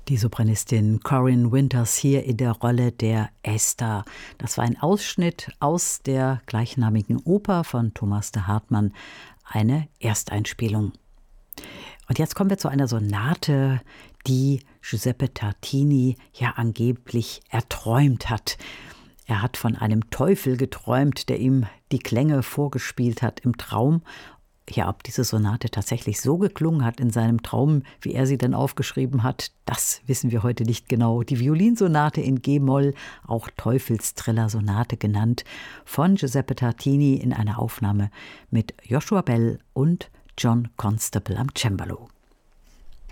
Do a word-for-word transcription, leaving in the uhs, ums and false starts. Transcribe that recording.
Die Sopranistin Corinne Winters hier in der Rolle der Esther. Das war ein Ausschnitt aus der gleichnamigen Oper von Thomas de Hartmann, eine Ersteinspielung. Und jetzt kommen wir zu einer Sonate, die Giuseppe Tartini ja angeblich erträumt hat. Er hat von einem Teufel geträumt, der ihm die Klänge vorgespielt hat im Traum. Ja, ob diese Sonate tatsächlich so geklungen hat in seinem Traum, wie er sie dann aufgeschrieben hat, das wissen wir heute nicht genau. Die Violinsonate in G-Moll, auch Teufelstriller-Sonate genannt, von Giuseppe Tartini in einer Aufnahme mit Joshua Bell und John Constable am Cembalo.